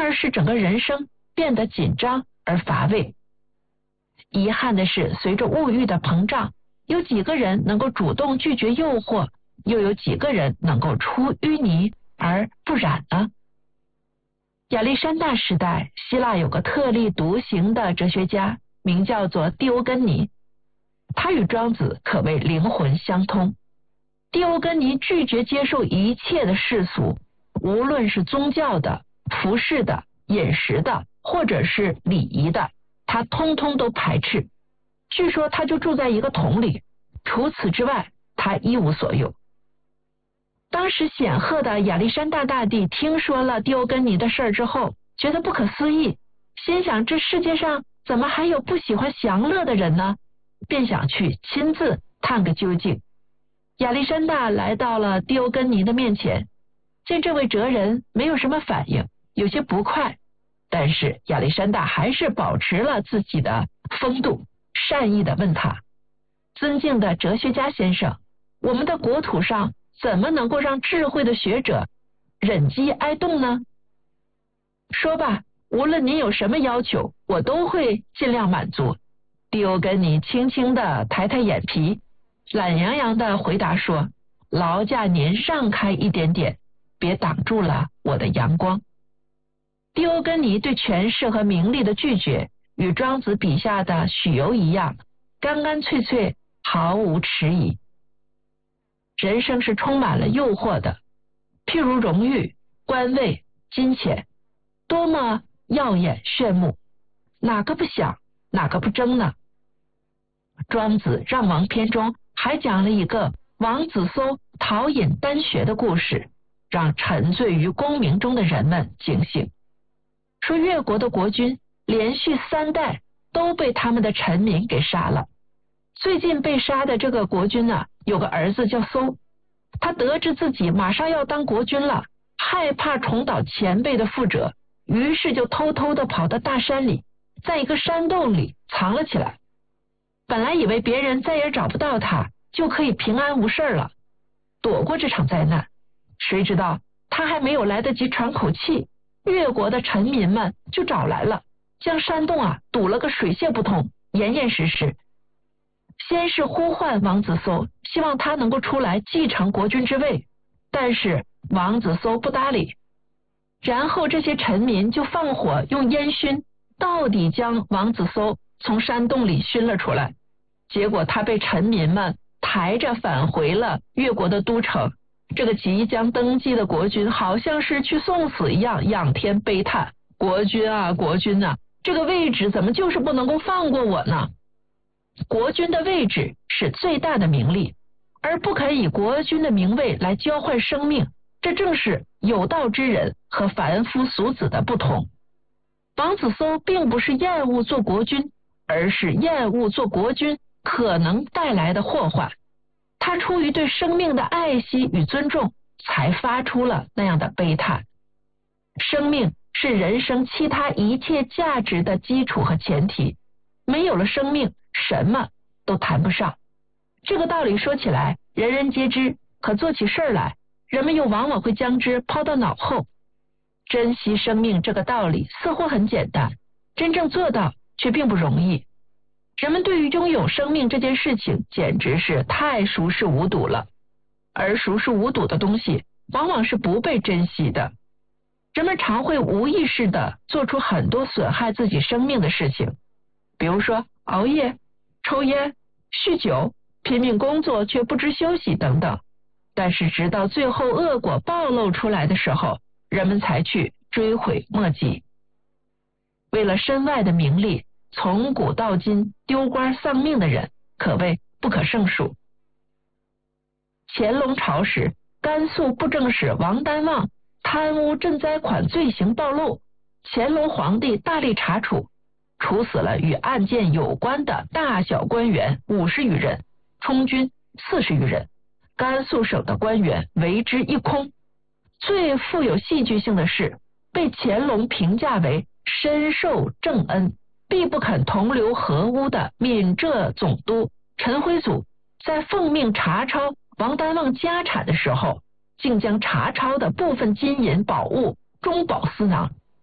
而使整个人生变得紧张而乏味。遗憾的是，随着物欲的膨胀，有几个人能够主动拒绝诱惑，又有几个人能够出淤泥而不染呢？亚历山大时代，希腊有个特立独行的哲学家，名叫做狄欧根尼，他与庄子可谓灵魂相通。狄欧根尼拒绝接受一切的世俗，无论是宗教的、服饰的、饮食的，或者是礼仪的，他通通都排斥。据说他就住在一个桶里，除此之外，他一无所有。当时显赫的亚历山大大帝听说了狄欧根尼的事儿之后，觉得不可思议，心想这世界上怎么还有不喜欢享乐的人呢？便想去亲自探个究竟。亚历山大来到了狄欧根尼的面前，见这位哲人没有什么反应，有些不快，但是亚历山大还是保持了自己的风度，善意地问他：尊敬的哲学家先生，我们的国土上怎么能够让智慧的学者忍饥挨冻呢？说吧，无论您有什么要求，我都会尽量满足。狄欧根尼轻轻地抬抬眼皮，懒洋洋地回答说：劳驾您让开一点点，别挡住了我的阳光。狄欧根尼对权势和名利的拒绝，与庄子笔下的许由一样，干干脆脆，毫无迟疑。人生是充满了诱惑的，譬如荣誉、官位、金钱，多么耀眼炫目，哪个不想，哪个不争呢？庄子《让王篇》中还讲了一个王子搜讨饮丹穴的故事，让沉醉于功名中的人们警醒。说越国的国君连续3代都被他们的臣民给杀了。最近被杀的这个国君呢，有个儿子叫搜，他得知自己马上要当国君了，害怕重蹈前辈的覆辙，于是就偷偷地跑到大山里，在一个山洞里藏了起来。本来以为别人再也找不到他，就可以平安无事了，躲过这场灾难。谁知道他还没有来得及喘口气，越国的臣民们就找来了，将山洞堵了个水泄不通，严严实实。先是呼唤王子搜，希望他能够出来继承国君之位，但是王子搜不搭理。然后这些臣民就放火用烟熏，到底将王子搜从山洞里熏了出来。结果他被臣民们抬着返回了越国的都城。这个即将登基的国君好像是去送死一样，仰天悲叹：国君啊，国君啊，这个位置怎么就是不能够放过我呢？国君的位置是最大的名利，而不肯以国君的名位来交换生命，这正是有道之人和凡夫俗子的不同。王子搜并不是厌恶做国君，而是厌恶做国君可能带来的祸患。他出于对生命的爱惜与尊重，才发出了那样的悲叹。生命是人生其他一切价值的基础和前提，没有了生命，什么都谈不上。这个道理说起来人人皆知，可做起事来，人们又往往会将之抛到脑后。珍惜生命这个道理似乎很简单，真正做到却并不容易。人们对于拥有生命这件事情简直是太熟视无睹了，而熟视无睹的东西往往是不被珍惜的。人们常会无意识地做出很多损害自己生命的事情，比如说熬夜、抽烟、酗酒、拼命工作却不知休息等等。但是直到最后恶果暴露出来的时候，人们才去追悔莫及。为了身外的名利，从古到今丢官丧命的人可谓不可胜数。乾隆朝时，甘肃布政使王丹旺贪污赈灾款罪行暴露，乾隆皇帝大力查处，处死了与案件有关的大小官员50余人，充军40余人，甘肃省的官员为之一空。最富有戏剧性的是，被乾隆评价为深受正恩、必不肯同流合污的闽浙总督陈辉祖，在奉命查抄王丹旺家产的时候，竟将查抄的部分金银宝物中饱私囊，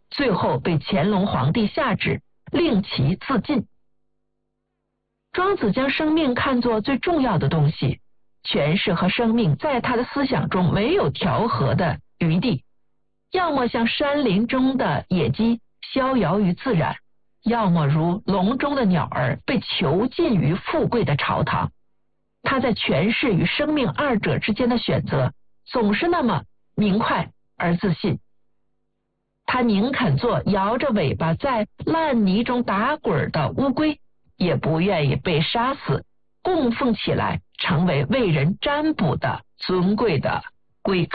最后被乾隆皇帝下旨令其自尽。庄子将生命看作最重要的东西，权势和生命在他的思想中没有调和的余地，要么像山林中的野鸡逍遥于自然，要么如笼中的鸟儿被囚禁于富贵的朝堂。他在权势与生命二者之间的选择总是那么明快而自信。他宁肯做摇着尾巴在烂泥中打滚的乌龟，也不愿意被杀死，供奉起来成为为人占卜的尊贵的龟壳。